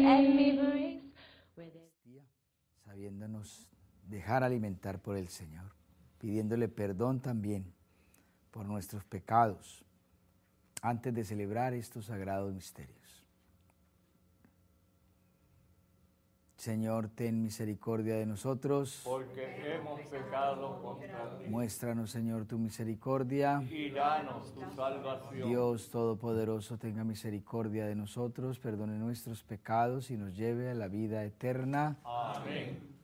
and me brings where there's sabiéndonos dejar alimentar por el Señor, pidiéndole perdón también por nuestros pecados antes de celebrar estos sagrados misterios. Señor, ten misericordia de nosotros, porque hemos pecado contra ti. Muéstranos, Señor, tu misericordia. Y danos tu salvación. Dios Todopoderoso, tenga misericordia de nosotros, perdone nuestros pecados y nos lleve a la vida eterna. Amén.